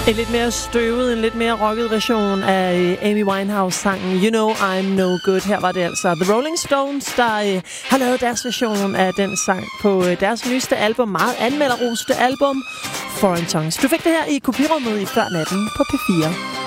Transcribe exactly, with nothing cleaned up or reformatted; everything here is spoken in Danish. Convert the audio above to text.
En lidt mere støvet, en lidt mere rocket version af Amy Winehouse-sangen You Know I'm No Good. Her var det altså The Rolling Stones, der øh, har lavet deres version af den sang på øh, deres nyeste album, meget anmelderroste album, Foreign Tongues. Du fik det her i kopirummet i Før Natten på P fire.